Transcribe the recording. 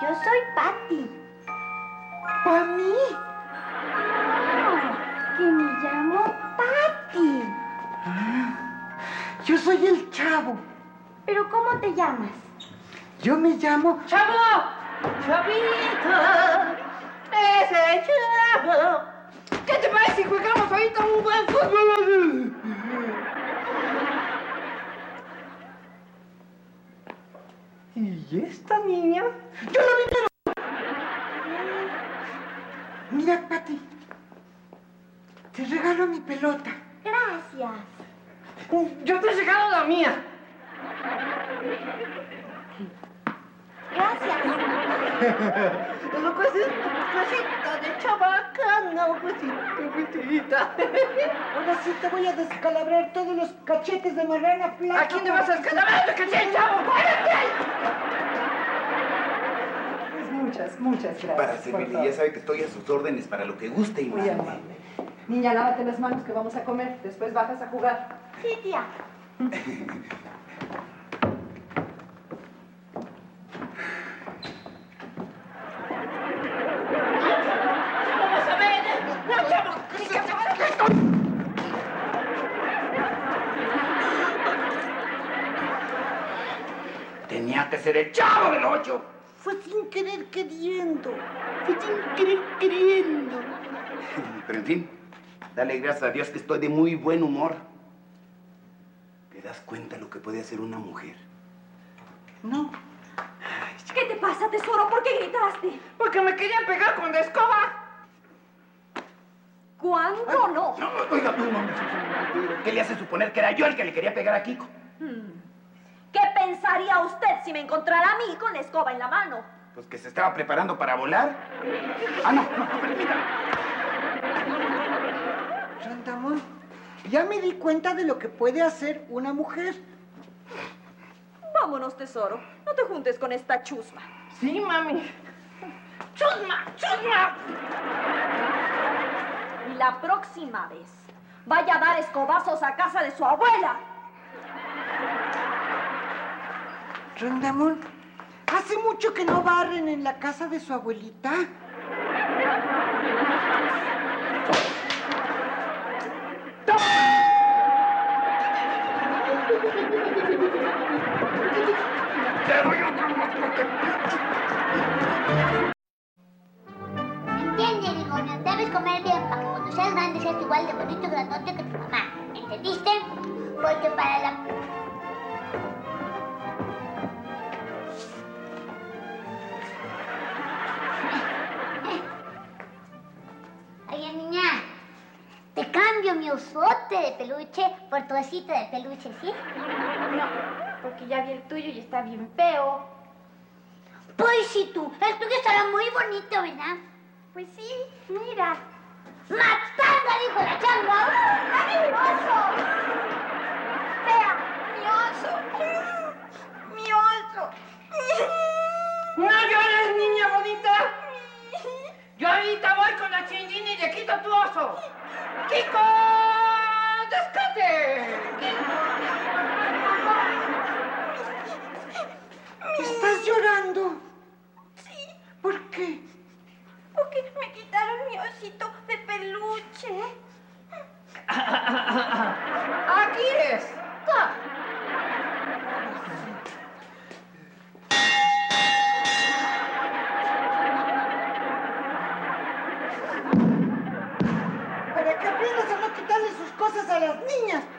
Yo soy Patty. ¿Para mí? Que me llamo Patty. Yo soy el Chavo. ¿Pero cómo te llamas? Yo me llamo... ¡Chavo! ¡Chavito! ¡Ese chavo! ¿Qué te parece si jugamos ahorita un buen fútbol? ¿Y esta niña? ¡Yo lo vi, pero... Mira, Patty. Te regalo mi pelota. Gracias. Yo te he regalado la mía. Gracias. Lo que es cosita de chabacana, cosita. Ahora sí te voy a descalabrar todos los cachetes de marrana flaca. ¿A quién te vas a descalabrar? ¡Que sí, chavo! ¡Párate! Pues muchas gracias. Para servirle, ya sabe que estoy a sus órdenes para lo que guste y Muy mande. amable. Niña, lávate las manos que vamos a comer. Después bajas a jugar. Sí, tía. ¡Vamos a ver! ¡No, chavo! ¡Ni que te vaya esto! Tenía que ser el Chavo del 8. Fue sin querer queriendo. Pero en fin, dale gracias a Dios que estoy de muy buen humor. ¿Te das cuenta lo que puede hacer una mujer? No. ¿Qué te pasa, tesoro? ¿Por qué gritaste? Porque me querían pegar con la escoba. ¿Cuándo no? No, oiga, ¿qué le hace suponer que era yo el que le quería pegar a Kiko? ¿Qué pensaría usted si me encontrara a mí con la escoba en la mano? Pues que se estaba preparando para volar. Ah, no, permítame. Rondamón, ya me di cuenta de lo que puede hacer una mujer. Vámonos, tesoro. No te juntes con esta chusma. Sí, mami. ¡Chusma! ¡Chusma! Y la próxima vez vaya a dar escobazos a casa de su abuela. Rondamón, hace mucho que no barren en la casa de su abuelita. Entiende, Ligonio, debes comer bien para que cuando seas grande seas igual de bonito y grandote que tu mamá. ¿Entendiste? Porque para la... Oye, niña, te cambio mi osote de peluche por tu osito de peluche, ¿sí? No, porque ya vi el tuyo y está bien feo. Pues sí, tú. El tuyo estará muy bonito, ¿verdad? Pues sí, mira. ¡Matanga, dijo la changa! ¡Ay, mi oso! ¡Vea, mi oso! ¡Mi oso! ¡No llores, niña bonita! Yo ahorita voy con la chinguina y le quito tu oso. ¡Kiko! ¡Descate! ¿Estás llorando? Sí, ¿Por qué? porque me quitaron mi osito de peluche. ¡Aquí está! Para que aprendas a no quitarle sus cosas a las niñas.